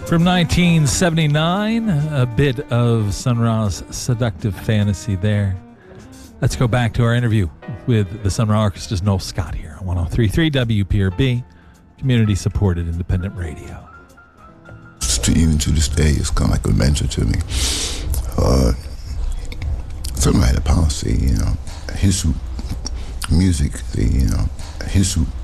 From 1979, a bit of Sun Ra's seductive fantasy there. Let's go back to our interview with the Sun Ra Orchestra's Noel Scott here on 103.3 WPRB, community-supported independent radio. Even to this day, it's kind of like a mentor to me. Something like a policy, his music, his